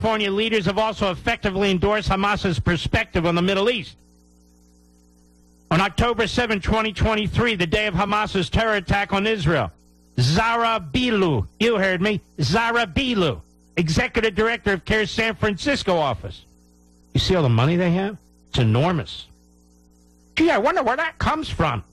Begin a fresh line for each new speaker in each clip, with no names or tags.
California leaders have also effectively endorsed Hamas's perspective on the Middle East. On October 7, 2023, the day of Hamas's terror attack on Israel, Zara Bilu, you heard me, Zara Bilu, executive director of CARE's San Francisco office. You see all the money they have? It's enormous. Gee, I wonder where that comes from.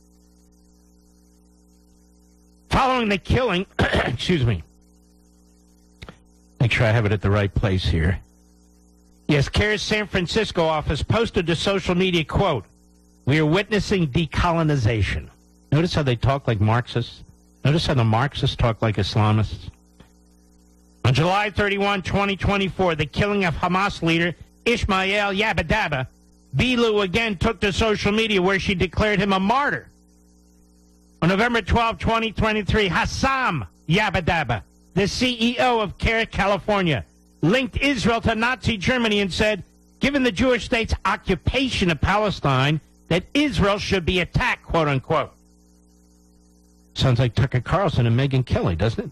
Following the killing, excuse me, make sure I have it at the right place here. Yes, CARE's San Francisco office posted to social media, quote, "We are witnessing decolonization." Notice how they talk like Marxists? Notice how the Marxists talk like Islamists? On July 31, 2024, the killing of Hamas leader Ismail Yabadaba, Bilu again took to social media where she declared him a martyr. On November 12, 2023, Hassam Yabadaba, the CEO of CARE California, linked Israel to Nazi Germany and said, given the Jewish state's occupation of Palestine, that Israel should be attacked, quote unquote. Sounds like Tucker Carlson and Megyn Kelly, doesn't it?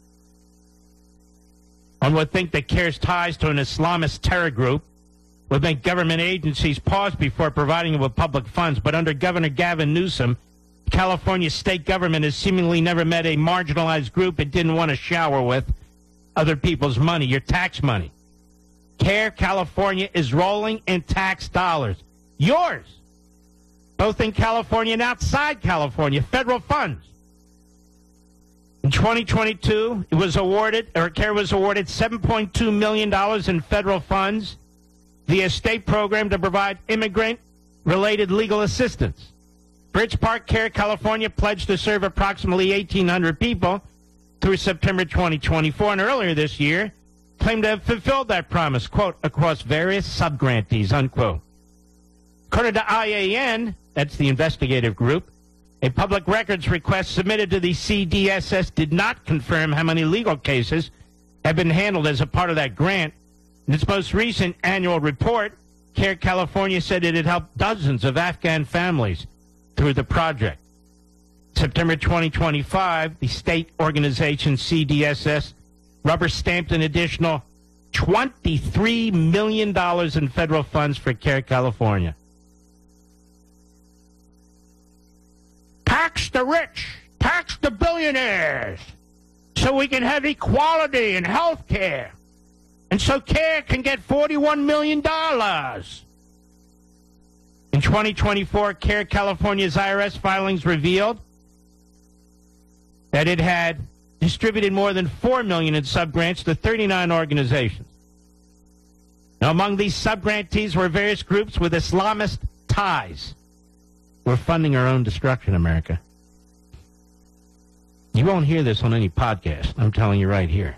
One would think that CARE's ties to an Islamist terror group would make government agencies pause before providing it with public funds, but under Governor Gavin Newsom, California's state government has seemingly never met a marginalized group it didn't want to shower with other people's money, your tax money. CARE California is rolling in tax dollars. Yours. Both in California and outside California, federal funds. In 2022, CARE was awarded $7.2 million in federal funds via state program to provide immigrant-related legal assistance. Bridge Park CARE California pledged to serve approximately 1,800 people through September 2024, and earlier this year claimed to have fulfilled that promise, quote, across various subgrantees, unquote. According to IAN, that's the investigative group, a public records request submitted to the CDSS did not confirm how many legal cases have been handled as a part of that grant. In its most recent annual report, CARE California said it had helped dozens of Afghan families through the project. September 2025, the state organization CDSS rubber-stamped an additional $23 million in federal funds for CARE California. Tax the rich, tax the billionaires, so we can have equality in health care. And so CARE can get $41 million. In 2024, CARE California's IRS filings revealed that it had distributed more than $4 million in subgrants to 39 organizations. Now, among these subgrantees were various groups with Islamist ties. We're funding our own destruction, America. You won't hear this on any podcast. I'm telling you right here.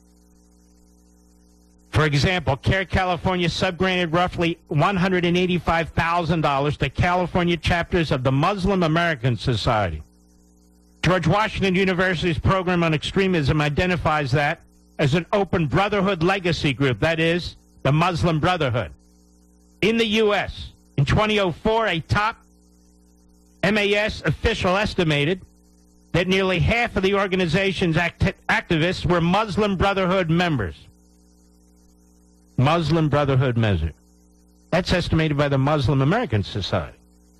For example, CARE California subgranted roughly $185,000 to California chapters of the Muslim American Society. George Washington University's program on extremism identifies that as an open brotherhood legacy group, that is, the Muslim Brotherhood. In the U.S., in 2004, a top MAS official estimated that nearly half of the organization's activists were Muslim Brotherhood members. Muslim Brotherhood measure. That's estimated by the Muslim American Society.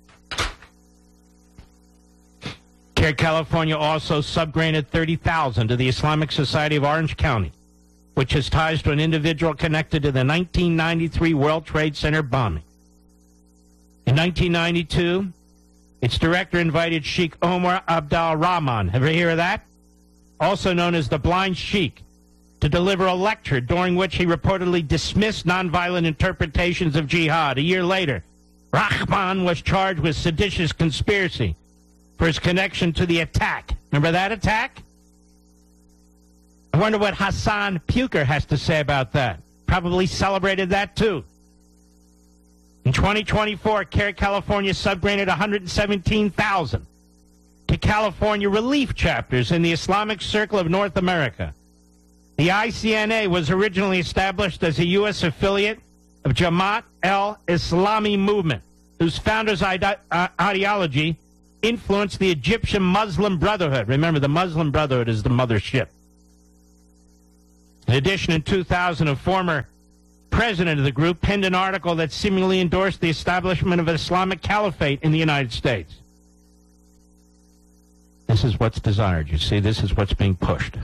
CARE California also subgranted $30,000 to the Islamic Society of Orange County, which has ties to an individual connected to the 1993 World Trade Center bombing. In 1992, its director invited Sheikh Omar Abdul Rahman, ever hear of that? Also known as the Blind Sheikh, to deliver a lecture during which he reportedly dismissed nonviolent interpretations of jihad. A year later, Rahman was charged with seditious conspiracy for his connection to the attack. Remember that attack? I wonder what Hassan Puker has to say about that. Probably celebrated that too. In 2024, CARE California subgranted $117,000 to California relief chapters in the Islamic Circle of North America. The ICNA was originally established as a U.S. affiliate of Jamaat al-Islami movement, whose founders' ideology influenced the Egyptian Muslim Brotherhood. Remember, the Muslim Brotherhood is the mothership. In addition, in 2000, a former president of the group penned an article that seemingly endorsed the establishment of an Islamic caliphate in the United States. This is what's desired. You see, this is what's being pushed.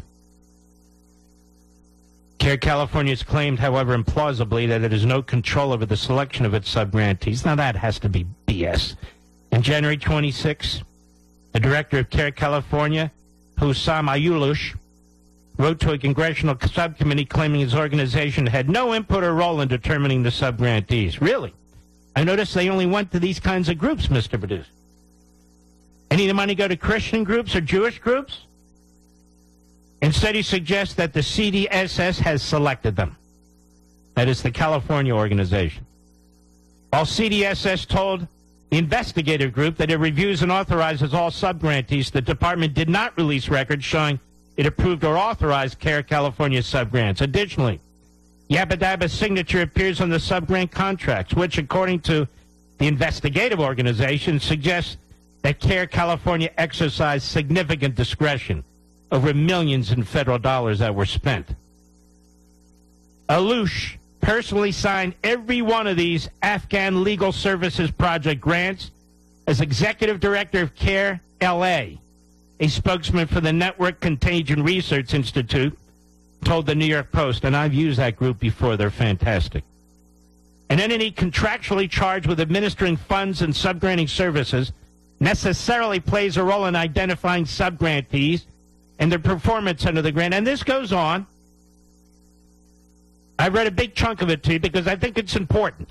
CARE California has claimed, however, implausibly, that it has no control over the selection of its subgrantees. Now, that has to be BS. On January 26, the director of CARE California, Hussam Ayulush, wrote to a congressional subcommittee claiming his organization had no input or role in determining the subgrantees. Really? I noticed they only went to these kinds of groups, Mr. Producer. Any of the money go to Christian groups or Jewish groups? Instead, he suggests that the CDSS has selected them. That is the California organization. While CDSS told the investigative group that it reviews and authorizes all subgrantees, the department did not release records showing it approved or authorized CARE California subgrants. Additionally, Yabba-Dabba's signature appears on the subgrant contracts, which, according to the investigative organization, suggests that CARE California exercised significant discretion over millions in federal dollars that were spent. Alush personally signed every one of these Afghan Legal Services Project grants as executive director of CARE LA. A spokesman for the Network Contagion Research Institute told the New York Post, and I've used that group before, they're fantastic. An entity contractually charged with administering funds and subgranting services necessarily plays a role in identifying subgrantees and their performance under the grant. And this goes on. I read a big chunk of it to you because I think it's important.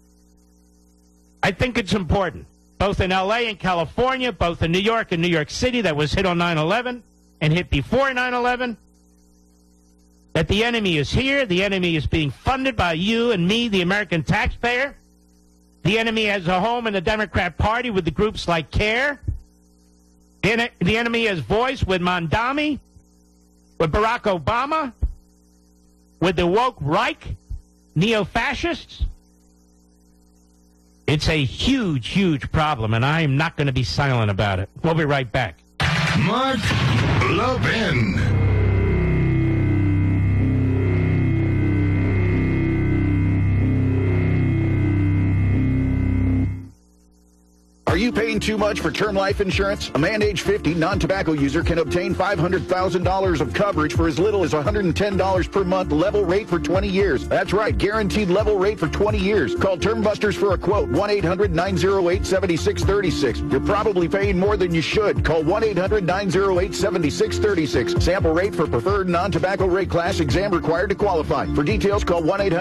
I think it's important. Both in L.A. and California, both in New York and New York City, that was hit on 9/11 and hit before 9/11, that the enemy is here. The enemy is being funded by you and me, the American taxpayer. The enemy has a home in the Democrat Party with the groups like CARE. The enemy has voice with Mandami, with Barack Obama, with the woke Reich, neo-fascists. It's a huge, huge problem, and I am not going to be silent about it. We'll be right back.
Mark Levin.
Are you paying too much for term life insurance? A man age 50, non-tobacco user can obtain $500,000 of coverage for as little as $110 per month, level rate for 20 years. That's right, guaranteed level rate for 20 years. Call Term Busters for a quote, 1-800-908-7636. You're probably paying more than you should. Call 1-800-908-7636. Sample rate for preferred non-tobacco rate class, exam required to qualify. For details, call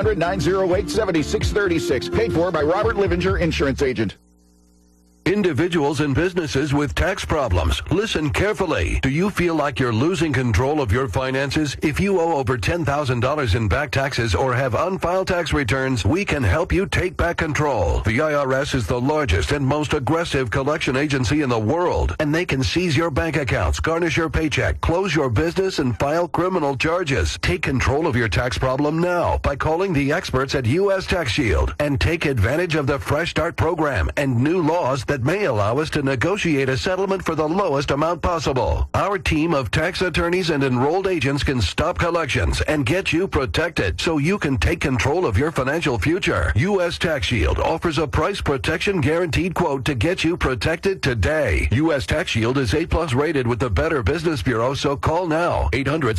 1-800-908-7636. Paid for by Robert Livinger, Insurance Agent.
Individuals and businesses with tax problems, listen carefully. Do you feel like you're losing control of your finances? If you owe over $10,000 in back taxes or have unfiled tax returns, we can help you take back control. The IRS is the largest and most aggressive collection agency in the world, and they can seize your bank accounts, garnish your paycheck, close your business, and file criminal charges. Take control of your tax problem now by calling the experts at U.S. Tax Shield and take advantage of the Fresh Start program and new laws that may allow us to negotiate a settlement for the lowest amount possible. Our team of tax attorneys and enrolled agents can stop collections and get you protected so you can take control of your financial future. U.S. Tax Shield offers a price protection guaranteed quote to get you protected today. U.S. Tax Shield is A+ rated with the Better Business Bureau, so call now.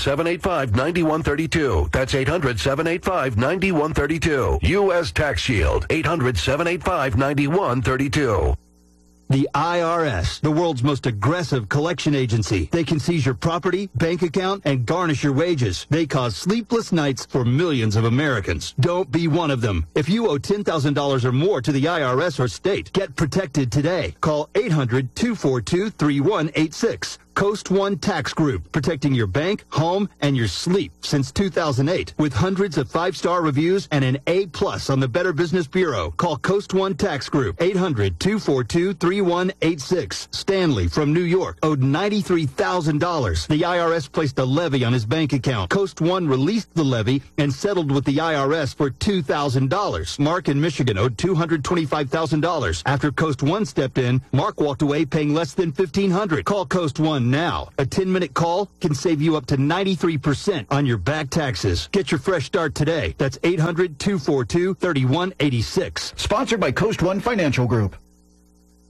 800-785-9132. That's 800-785-9132. U.S. Tax Shield. 800-785-9132.
The IRS, the world's most aggressive collection agency. They can seize your property, bank account, and garnish your wages. They cause sleepless nights for millions of Americans. Don't be one of them. If you owe $10,000 or more to the IRS or state, get protected today. Call 800-242-3186. Coast One Tax Group, protecting your bank, home, and your sleep since 2008. With hundreds of 5-star reviews and an A+ on the Better Business Bureau. Call Coast One Tax Group, 800-242-3186. Stanley from New York owed $93,000. The IRS placed a levy on his bank account. Coast One released the levy and settled with the IRS for $2,000. Mark in Michigan owed $225,000. After Coast One stepped in, Mark walked away paying less than $1,500. Call Coast One now. A 10-minute call can save you up to 93% on your back taxes. Get your fresh start today. That's 800-242-3186.
Sponsored by Coast One Financial Group.